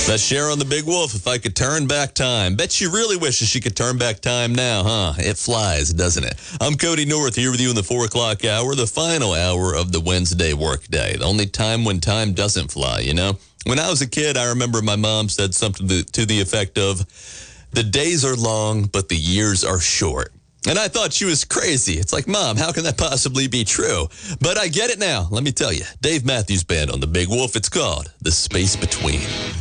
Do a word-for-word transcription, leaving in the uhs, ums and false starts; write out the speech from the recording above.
That's Cher on the Big Wolf. If I could turn back time. Bet she really wishes she could turn back time now, huh? It flies, doesn't it? I'm Cody North here with you in the four o'clock hour, the final hour of the Wednesday workday. The only time when time doesn't fly, you know? When I was a kid, I remember my mom said something to, to the effect of, the days are long, but the years are short. And I thought she was crazy. It's like, Mom, how can that possibly be true? But I get it now. Let me tell you. Dave Matthews Band on the Big Wolf. It's called The Space Between.